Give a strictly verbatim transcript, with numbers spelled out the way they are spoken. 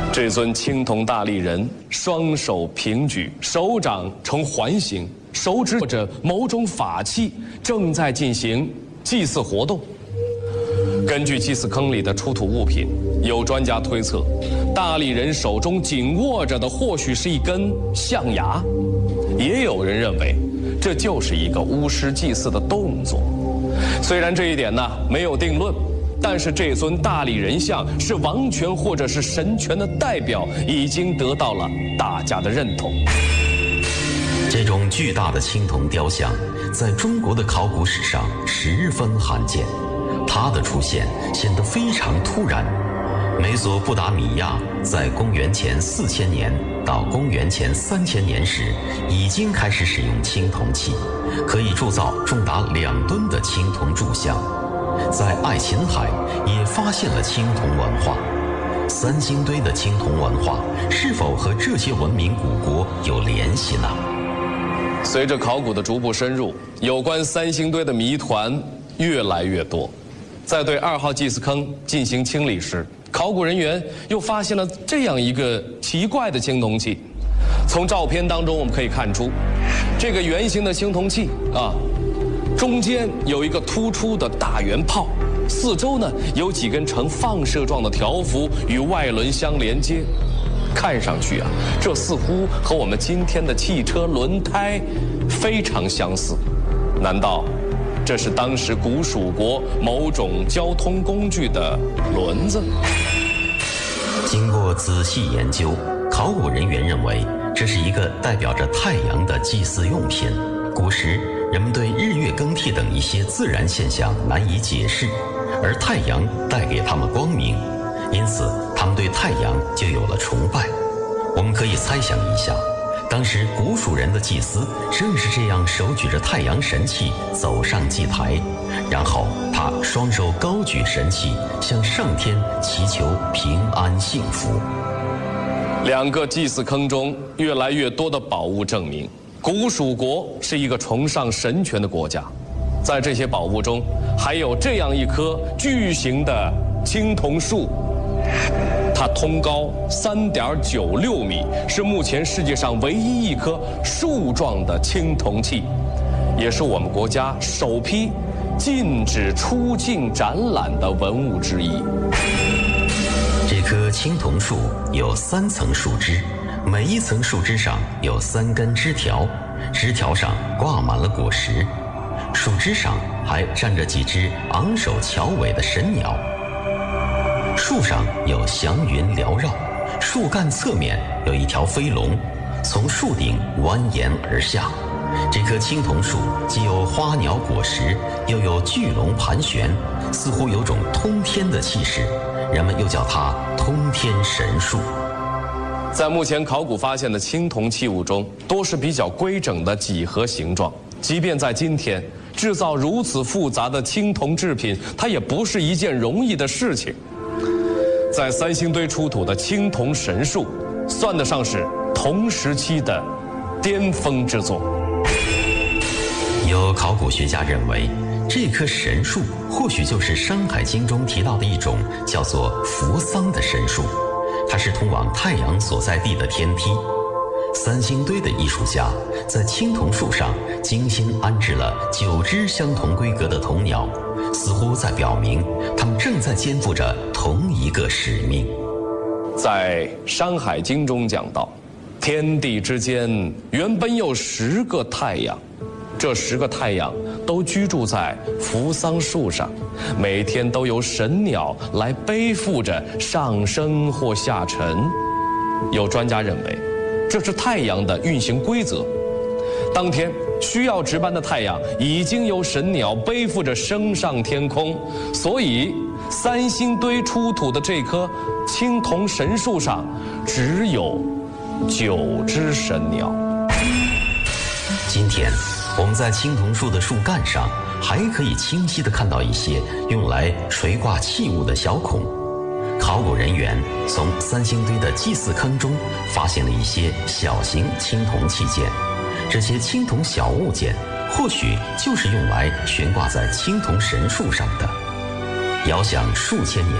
这尊青铜大力人，双手平举，手掌呈环形，手指握着某种法器，正在进行祭祀活动。根据祭祀坑里的出土物品，有专家推测，大力人手中紧握着的或许是一根象牙，也有人认为，这就是一个巫师祭祀的动作。虽然这一点呢没有定论，但是这尊大力人像是王权或者是神权的代表，已经得到了大家的认同。 这种巨大的青铜雕像，在中国的考古史上十分罕见，它的出现显得非常突然。美索不达米亚在公元前四千年到公元前三千年时，已经开始使用青铜器，可以铸造重达两吨的青铜柱像。在爱琴海也发现了青铜文化。三星堆的青铜文化是否和这些文明古国有联系呢？ 随着考古的逐步深入，有关三星堆的谜团越来越多。在对二号祭祀坑进行清理时，考古人员又发现了这样一个奇怪的青铜器。从照片当中我们可以看出，这个圆形的青铜器啊，中间有一个突出的大圆炮，四周呢有几根呈放射状的条幅与外轮相连接。看上去啊，这似乎和我们今天的汽车轮胎非常相似。难道这是当时古蜀国某种交通工具的轮子？ 经过仔细研究，考古人员认为这是一个代表着太阳的祭祀用品。古时人们对日月更替等一些自然现象难以解释，而太阳带给他们光明，因此他们对太阳就有了崇拜。我们可以猜想一下，当时古蜀人的祭司正是这样手举着太阳神器走上祭台，然后他双手高举神器，向上天祈求平安幸福。 两个祭祀坑中越来越多的宝物证明，古蜀国是一个崇尚神权的国家。在这些宝物中，还有这样一棵巨型的青铜树，它通高三点九六米，是目前世界上唯一一棵树状的青铜器，也是我们国家首批禁止出境展览的文物之一。 这棵青铜树有三层树枝，每一层树枝上有三根枝条，枝条上挂满了果实，树枝上还站着几只昂首翘尾的神鸟。树上有祥云缭绕，树干侧面有一条飞龙，从树顶蜿蜒而下。这棵青铜树既有花鸟果实，又有巨龙盘旋，似乎有种通天的气势，人们又叫它通天神树。 在目前考古发现的青铜器物中，多是比较规整的几何形状。即便在今天，制造如此复杂的青铜制品，它也不是一件容易的事情。在三星堆出土的青铜神树，算得上是同时期的巅峰之作。 有考古学家认为，这棵神树或许就是《山海经》中提到的一种叫做扶桑的神树，它是通往太阳所在地的天梯。三星堆的艺术家在青铜树上精心安置了九只相同规格的铜鸟，似乎在表明他们正在肩负着同一个使命。 在《山海经》中讲到，天地之间原本有十个太阳，这十个太阳都居住在扶桑树上，每天都由神鸟来背负着上升或下沉。有专家认为，这是太阳的运行规则。当天需要值班的太阳已经由神鸟背负着升上天空，所以三星堆出土的这棵青铜神树上只有九只神鸟。 今天我们在青铜树的树干上还可以清晰地看到一些用来垂挂器物的小孔。考古人员从三星堆的祭祀坑中发现了一些小型青铜器件，这些青铜小物件或许就是用来悬挂在青铜神树上的。遥想数千年